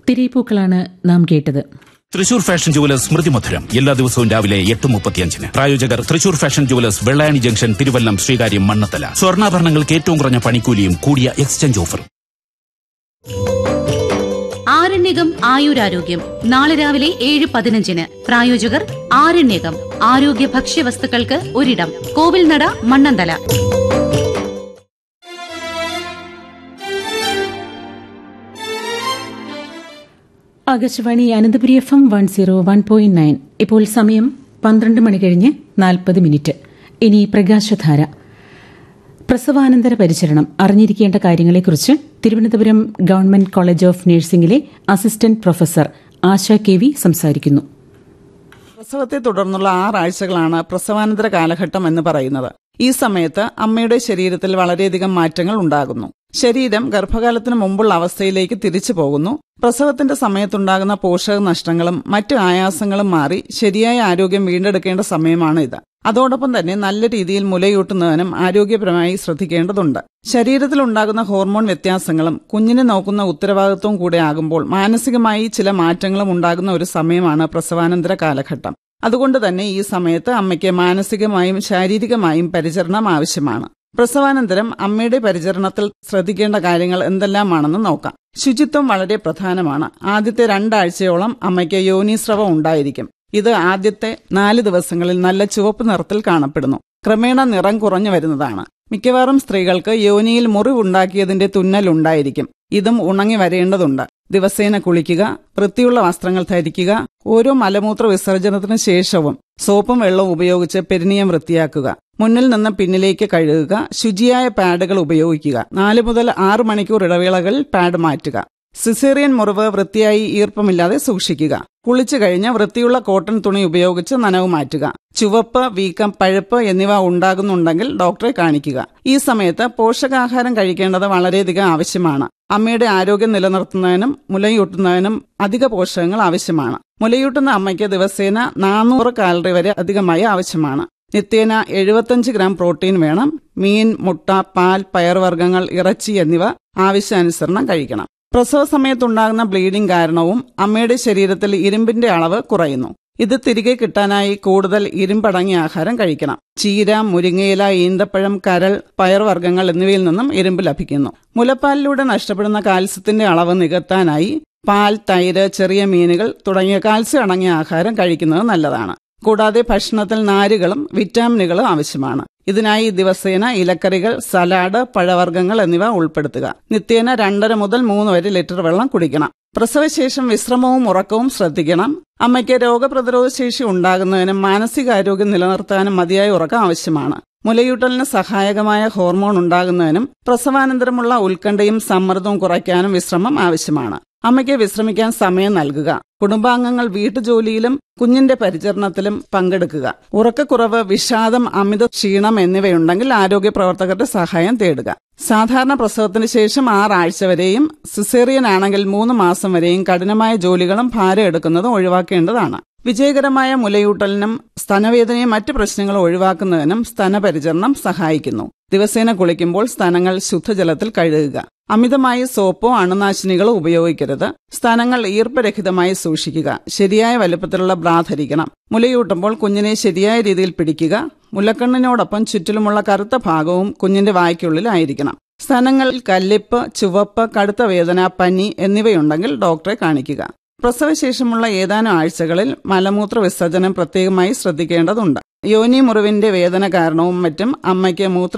തിരയിപ്പൂക്കളാണ് നാം കേട്ടത്. Thrissur fashion jewellers സ്മൃതി മധുരം എല്ലാ ദിവസവും രാവിലെ 8:35. പ്രായോജകർ Thrissur fashion jewellers, Vellayani junction, Thiruvallam, Sreekaryam, Mannathala. സ്വർണ്ണാഭരണങ്ങൾക്ക് ഏറ്റവും കുറഞ്ഞ പണിക്കൂലിയും കൂടിയ എക്സ്ചേഞ്ച് ഓഫറും. ആരണ്യകം ആയുരാരോഗ്യം നാളെ രാവിലെ 7:15. പ്രായോജകർ ആരണ്യകം ആരോഗ്യ ഭക്ഷ്യവസ്തുക്കൾക്ക് ഒരിടം, കോവിൽനട, മണ്ണന്തല. ആകാശവാണി അനന്തപുരി FM 101.9. ഇപ്പോൾ സമയം 12 മണി കഴിഞ്ഞ് 40. ഇനി പ്രകാശധാര. പ്രസവാനന്തര പരിചരണം അറിഞ്ഞിരിക്കേണ്ട കാര്യങ്ങളെക്കുറിച്ച് Thiruvananthapuram government college of നഴ്സിംഗിലെ assistant professor Asha KV സംസാരിക്കുന്നു. പ്രസവത്തെ തുടർന്നുള്ള 6 ആഴ്ചകളാണ് പ്രസവാനന്തര കാലഘട്ടം എന്ന് പറയുന്നത്. ഈ സമയത്ത് അമ്മയുടെ ശരീരത്തിൽ വളരെയധികം മാറ്റങ്ങൾ ഉണ്ടാകുന്നു. ശരീരം ഗർഭകാലത്തിന് മുമ്പുള്ള അവസ്ഥയിലേക്ക് തിരിച്ചു പോകുന്നു. പ്രസവത്തിന്റെ സമയത്തുണ്ടാകുന്ന പോഷക നഷ്ടങ്ങളും മറ്റ് ആയാസങ്ങളും മാറി ശരിയായ ആരോഗ്യം വീണ്ടെടുക്കേണ്ട സമയമാണ് ഇത്. അതോടൊപ്പം തന്നെ നല്ല രീതിയിൽ മുലയൂട്ടുന്നതിനും ആരോഗ്യപരമായി ശ്രദ്ധിക്കേണ്ടതുണ്ട്. ശരീരത്തിലുണ്ടാകുന്ന ഹോർമോൺ വ്യത്യാസങ്ങളും കുഞ്ഞിനെ നോക്കുന്ന ഉത്തരവാദിത്വവും കൂടെ ആകുമ്പോൾ മാനസികമായി ചില മാറ്റങ്ങളും ഉണ്ടാകുന്ന ഒരു സമയമാണ് പ്രസവാനന്തര കാലഘട്ടം. അതുകൊണ്ട് തന്നെ ഈ സമയത്ത് അമ്മയ്ക്ക് മാനസികമായും ശാരീരികമായും പരിചരണം ആവശ്യമാണ്. പ്രസവാനന്തരം അമ്മയുടെ പരിചരണത്തിൽ ശ്രദ്ധിക്കേണ്ട കാര്യങ്ങൾ എന്തെല്ലാമാണെന്ന് നോക്കാം. ശുചിത്വം വളരെ പ്രധാനമാണ്. ആദ്യത്തെ 2 ആഴ്ചയോളം അമ്മയ്ക്ക് യോനീസ്രവം ഉണ്ടായിരിക്കും. ഇത് ആദ്യത്തെ 4 ദിവസങ്ങളിൽ നല്ല ചുവപ്പ് നിറത്തിൽ കാണപ്പെടുന്നു. ക്രമേണ നിറം കുറഞ്ഞു വരുന്നതാണ്. മിക്കവാറും സ്ത്രീകൾക്ക് യോനിയിൽ മുറിവുണ്ടാക്കിയതിന്റെ തുന്നലുണ്ടായിരിക്കും. ഇതും ഉണങ്ങി വരേണ്ടതുണ്ട്. ദിവസേന കുളിക്കുക, വൃത്തിയുള്ള വസ്ത്രങ്ങൾ ധരിക്കുക, ഓരോ മലമൂത്ര വിസർജനത്തിന് ശേഷവും സോപ്പും വെള്ളവും ഉപയോഗിച്ച് പെരിനിയം വൃത്തിയാക്കുക, മുന്നിൽ നിന്ന് പിന്നിലേക്ക് കഴുകുക, ശുചിയായ പാഡുകൾ ഉപയോഗിക്കുക, 4 മുതൽ 6 മണിക്കൂർ ഇടവേളകളിൽ പാഡ് മാറ്റുക, സിസേറിയൻ മുറിവ് വൃത്തിയായി ഈർപ്പമില്ലാതെ സൂക്ഷിക്കുക, കുളിച്ചു കഴിഞ്ഞ് വൃത്തിയുള്ള കോട്ടൺ തുണി ഉപയോഗിച്ച് നനവ് മാറ്റുക, ചുവപ്പ്, വീക്കം, പഴുപ്പ് എന്നിവ ഉണ്ടാകുന്നുണ്ടെങ്കിൽ ഡോക്ടറെ കാണിക്കുക. ഈ സമയത്ത് പോഷകാഹാരം കഴിക്കേണ്ടത് വളരെയധികം ആവശ്യമാണ്. അമ്മയുടെ ആരോഗ്യം നിലനിർത്തുന്നതിനും മുലയൂട്ടുന്നതിനും അധിക പോഷകങ്ങൾ ആവശ്യമാണ്. മുലയൂട്ടുന്ന അമ്മയ്ക്ക് ദിവസേന 400 കാലറി വരെ അധികമായി ആവശ്യമാണ്. നിത്യേന 75 ഗ്രാം പ്രോട്ടീൻ വേണം. മീൻ, മുട്ട, പാൽ, പയർവർഗ്ഗങ്ങൾ, ഇറച്ചി എന്നിവ ആവശ്യാനുസരണം കഴിക്കണം. പ്രസവ സമയത്തുണ്ടാകുന്ന ബ്ലീഡിംഗ് കാരണവും അമ്മയുടെ ശരീരത്തിൽ ഇരുമ്പിന്റെ അളവ് കുറയുന്നു. ഇത് തിരികെ കിട്ടാനായി കൂടുതൽ ഇരുമ്പടങ്ങിയ ആഹാരം കഴിക്കണം. ചീര, മുരിങ്ങയില, ഈന്തപ്പഴം, കരൾ, പയർവർഗ്ഗങ്ങൾ എന്നിവയിൽ നിന്നും ഇരുമ്പ് ലഭിക്കുന്നു. മുലപ്പാലിലൂടെ നഷ്ടപ്പെടുന്ന കാൽസ്യത്തിന്റെ അളവ് നികത്താനായി പാൽ, തൈര്, ചെറിയ മീനുകൾ തുടങ്ങിയ കാൽസ്യം അടങ്ങിയ ആഹാരം കഴിക്കുന്നത് നല്ലതാണ്. കൂടാതെ ഭക്ഷണത്തിൽ നാരുകളും വിറ്റാമിനുകളും ആവശ്യമാണ്. ഇതിനായി ദിവസേന ഇലക്കറികൾ, സലാഡ്, പഴവർഗ്ഗങ്ങൾ എന്നിവ ഉൾപ്പെടുത്തുക. നിത്യേന 2.5 മുതൽ 3 വരെ ലിറ്റർ വെള്ളം കുടിക്കണം. പ്രസവശേഷം വിശ്രമവും ഉറക്കവും ശ്രദ്ധിക്കണം. അമ്മയ്ക്ക് രോഗപ്രതിരോധ ശേഷി ഉണ്ടാകുന്നതിനും മാനസികാരോഗ്യം നിലനിർത്താനും മതിയായ ഉറക്കം ആവശ്യമാണ്. മുലയൂട്ടലിന് സഹായകമായ ഹോർമോൺ ഉണ്ടാകുന്നതിനും പ്രസവാനന്തരമുള്ള ഉത്കണ്ഠയും സമ്മർദ്ദവും കുറയ്ക്കാനും വിശ്രമം ആവശ്യമാണ്. അമ്മയ്ക്ക് വിശ്രമിക്കാൻ സമയം നൽകുക. കുടുംബാംഗങ്ങൾ വീട്ടുജോലിയിലും കുഞ്ഞിന്റെ പരിചരണത്തിലും പങ്കെടുക്കുക. ഉറക്കക്കുറവ്, വിഷാദം, അമിത ക്ഷീണം എന്നിവയുണ്ടെങ്കിൽ ആരോഗ്യ പ്രവർത്തകരുടെ സഹായം തേടുക. സാധാരണ പ്രസവത്തിന് ശേഷം 6 ആഴ്ച വരെയും സിസേറിയൻ ആണെങ്കിൽ 3 മാസം വരെയും കഠിനമായ ജോലികളും ഭാരം എടുക്കുന്നതും ഒഴിവാക്കേണ്ടതാണ്. വിജയകരമായ മുലയൂട്ടലിനും സ്തനവേദനയും മറ്റ് പ്രശ്നങ്ങളും ഒഴിവാക്കുന്നതിനും സ്തനപരിചരണം സഹായിക്കുന്നു. ദിവസേന കുളിക്കുമ്പോൾ സ്തനങ്ങൾ ശുദ്ധജലത്തിൽ കഴുകുക. അമിതമായി സോപ്പോ അണുനാശിനികളോ ഉപയോഗിക്കരുത്. സ്തനങ്ങൾ ഈർപ്പരഹിതമായി സൂക്ഷിക്കുക. ശരിയായ വലുപ്പത്തിലുള്ള ബ്രാ ധരിക്കണം. മുലയൂട്ടുമ്പോൾ കുഞ്ഞിനെ ശരിയായ രീതിയിൽ പിടിക്കുക. മുലക്കണ്ണിനോടൊപ്പം ചുറ്റിലുമുള്ള കറുത്ത ഭാഗവും കുഞ്ഞിന്റെ വായ്ക്കുള്ളിലായിരിക്കണം. സ്തനങ്ങളിൽ കല്ലിപ്പ്, ചുവപ്പ്, കടുത്ത വേദന, പനി എന്നിവയുണ്ടെങ്കിൽ ഡോക്ടറെ കാണിക്കുക. പ്രസവശേഷമുള്ള ഏതാനും ആഴ്ചകളിൽ മലമൂത്ര വിസർജനം പ്രത്യേകമായി ശ്രദ്ധിക്കേണ്ടതുണ്ട്. യോനി മുറിവിന്റെ വേദന കാരണവും മറ്റും അമ്മയ്ക്ക് മൂത്ര